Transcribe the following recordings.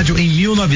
rádio em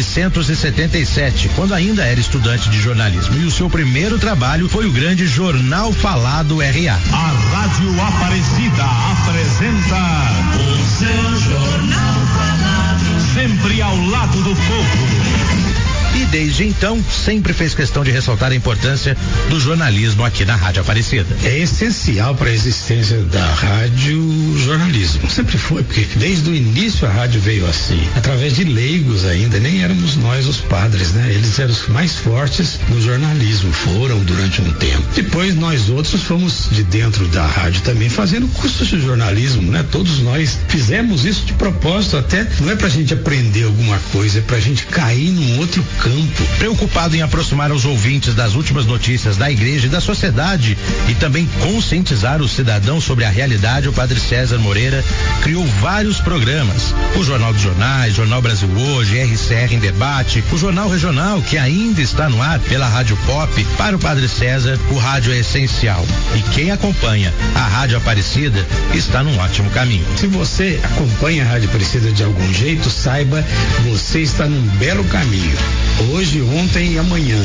1977, quando ainda era estudante de jornalismo. E o seu primeiro trabalho foi o grande Jornal Falado RA. A Rádio Aparecida apresenta o seu Jornal Falado, sempre ao lado do povo. E desde então, sempre fez questão de ressaltar a importância do jornalismo aqui na Rádio Aparecida. É essencial para a existência da rádio jornalismo. Sempre foi, porque desde o início a rádio veio assim, através de leigos ainda, nem éramos nós os padres, né? Eles eram os mais fortes no jornalismo, foram durante um tempo. Depois nós outros fomos de dentro da rádio também fazendo cursos de jornalismo, né? Todos nós fizemos isso de propósito, até não é pra gente aprender alguma coisa, é pra gente cair num outro campo. Preocupado em aproximar os ouvintes das últimas notícias da igreja e da sociedade e também conscientizar o cidadão sobre a realidade, o Padre César Moreira criou vários programas. O Jornal dos Jornais, Jornal Brasil Hoje, RCR em Debate, o Jornal Regional, que ainda está no ar pela Rádio Pop. Para o Padre César, o rádio é essencial. E quem acompanha a Rádio Aparecida está num ótimo caminho. Se você acompanha a Rádio Aparecida de algum jeito, saiba, você está num belo caminho. Hoje, ontem e amanhã.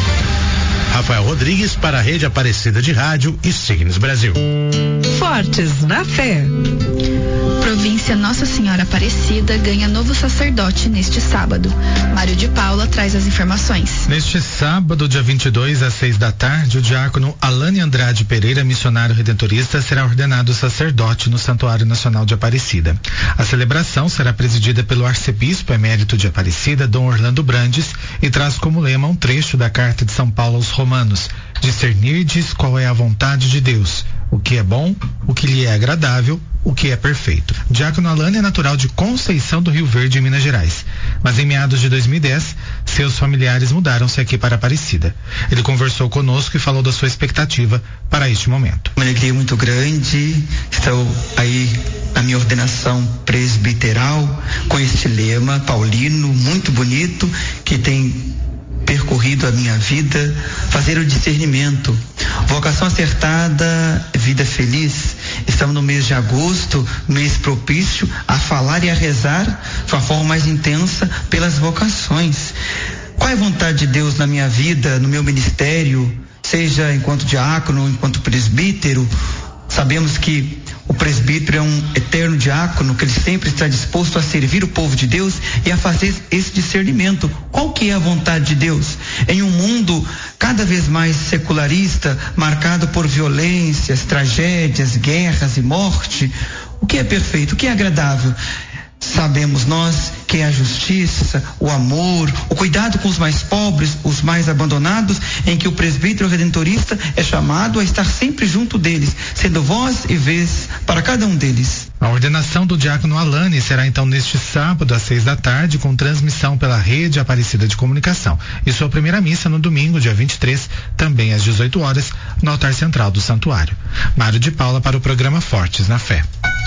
Rafael Rodrigues para a Rede Aparecida de Rádio e Signos Brasil. Fortes na fé. Província Nossa Senhora Aparecida ganha novo sacerdote neste sábado. Mário de Paula traz as informações. Neste sábado, dia 22 às 6 da tarde, o diácono Alane Andrade Pereira, missionário redentorista, será ordenado sacerdote no Santuário Nacional de Aparecida. A celebração será presidida pelo arcebispo emérito de Aparecida, Dom Orlando Brandes, e traz como lema um trecho da carta de São Paulo aos Romanos: discernirdes qual é a vontade de Deus, o que é bom, o que lhe é agradável, o que é perfeito. Diácono Alane é natural de Conceição do Rio Verde, em Minas Gerais, mas em meados de 2010, seus familiares mudaram-se aqui para Aparecida. Ele conversou conosco e falou da sua expectativa para este momento. Uma alegria muito grande, estou aí na minha ordenação presbiteral com este lema paulino muito bonito que tem percorrido a minha vida, fazer o discernimento, vocação acertada, vida feliz. Estamos no mês de agosto, mês propício a falar e a rezar de uma forma mais intensa pelas vocações. Qual é a vontade de Deus na minha vida, no meu ministério, seja enquanto diácono, enquanto presbítero? Sabemos que o presbítero é um eterno diácono, que ele sempre está disposto a servir o povo de Deus e a fazer esse discernimento. Qual que é a vontade de Deus? Em um mundo cada vez mais secularista, marcado por violências, tragédias, guerras e morte, o que é perfeito? O que é agradável? Sabemos nós que é a justiça, o amor, o cuidado com os mais pobres, os mais abandonados, em que o presbítero redentorista é chamado a estar sempre junto deles, sendo voz e vez para cada um deles. A ordenação do diácono Alane será então neste sábado às 6 da tarde, com transmissão pela Rede Aparecida de Comunicação, e sua primeira missa no domingo, dia 23, também às 18 horas, no altar central do santuário. Mário de Paula para o programa Fortes na Fé.